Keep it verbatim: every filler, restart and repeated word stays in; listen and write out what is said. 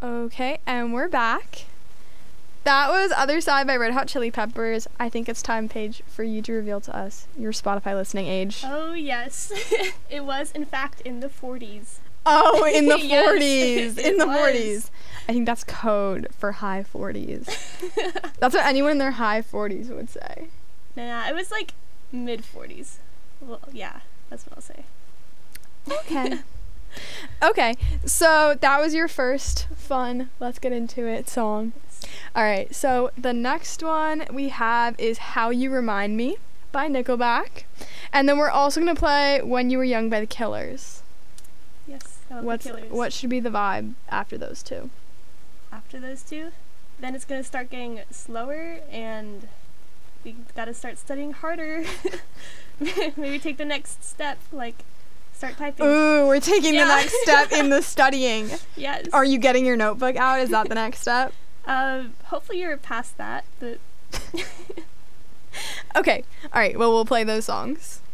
Okay, and we're back. That was Other Side by Red Hot Chili Peppers. I think it's time, Paige, for you to reveal to us your Spotify listening age. Oh, yes. It was, in fact, in the forties. Oh, in the Yes, forties. In it the was. forties. I think that's code for high forties. That's what anyone in their high forties would say. Nah, it was like mid forties. Well, yeah, that's what I'll say. Okay. Okay, so that was your first fun, let's get into it song. All right, so the next one we have is How You Remind Me by Nickelback. And then we're also going to play When You Were Young by The Killers. Yes, I love What's the Killers. What should be the vibe after those two? After those two, then it's going to start getting slower, and we got to start studying harder. Maybe take the next step, like start typing. Ooh, we're taking Yeah. the next step in the studying. Yes. Are you getting your notebook out? Is that the next step? Uh, hopefully you're past that, but Okay, all right, well, we'll play those songs.